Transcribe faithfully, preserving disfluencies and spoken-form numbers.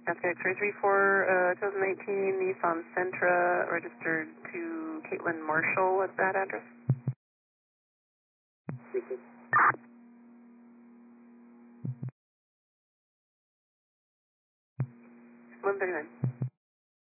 Okay, three three four, uh, twenty eighteen Nissan Sentra, registered to Caitlin Marshall at that address. one thirty-nine.